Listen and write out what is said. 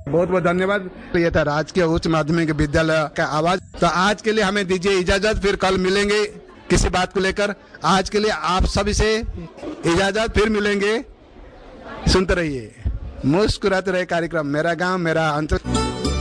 बहुत बहुत धन्यवाद। तो ये था राजकीय उच्च माध्यमिक विद्यालय का आवाज। तो आज के लिए हमें दीजिए इजाजत, फिर कल मिलेंगे किसी बात को लेकर। आज के लिए आप सभी से इजाजत, फिर मिलेंगे। सुनते रहिए, मुस्कुराते रहे कार्यक्रम मेरा गांव मेरा अंचल।